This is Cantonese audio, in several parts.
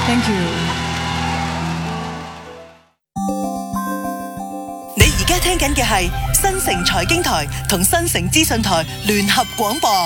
Thank you。 你而家聽緊嘅係新城財經台同新城資訊台聯合廣播。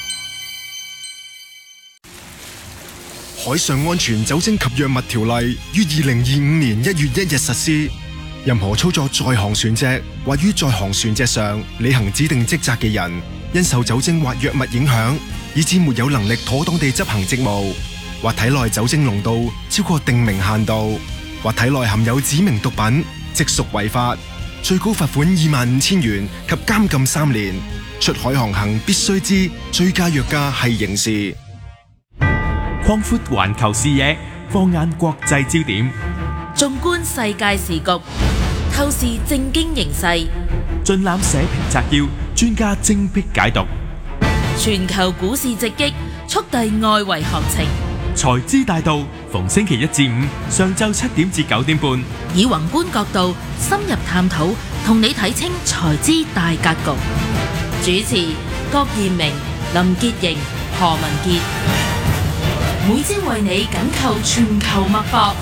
海上安全酒精及藥物條例於2025年1月1日實施。任何操作在航船隻或於在航船隻上履行指定職責嘅人，因受酒精或藥物影響，以致沒有能力妥當地執行職務，或體內酒精濃度超過定明限度，或體內含有指明毒品，即屬違法，最高罰款25,000元及監禁3年。出海航行必須知醉駕藥駕係刑事。 擴闊環球視野，放眼國際焦點， 縱觀世界時局，透視政經形勢， 盡覽社評摘要，專家精闢解讀。 全球股市直擊，速遞外圍行情。 財資大道，逢星期1至5上晝7點至9點半， 以宏觀角度深入探討，同你睇清財資大格局。主持：郭彥明、林潔瑩、何文傑。每朝為你緊扣全球脈搏。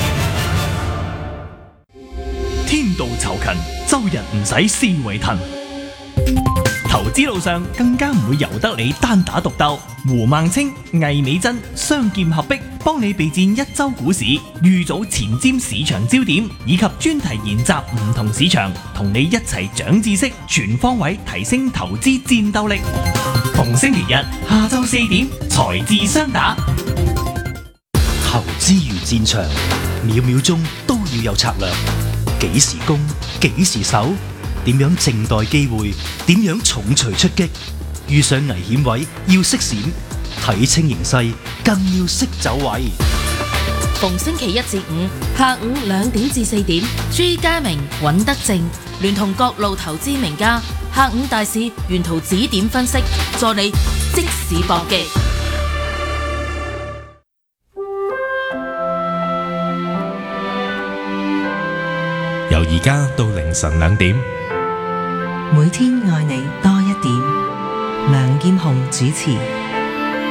天道酬勤，周日唔使思維騰。投資路上更加唔會由得你單打獨鬥。胡孟青、魏美珍雙劍合璧，幫你備戰一周股市，預早前瞻市場焦點，以及專題研習唔同市場，同你一齊長知識，全方位提升投資戰鬥力。逢星期日下晝4點，財智雙打。 投資如戰場，秒秒鐘都要有策略。幾時攻，幾時守，點樣靜待機會，點樣重錘出擊。遇上危險位要識閃，睇清形勢更要識走位。 逢星期1至5下午2點至4點，朱家明、尹德正聯同各路投資名家，下午大市沿途指點分析，助你即時搏擊。 由而家到凌晨2點， 每天愛你多一點。梁劍虹主持。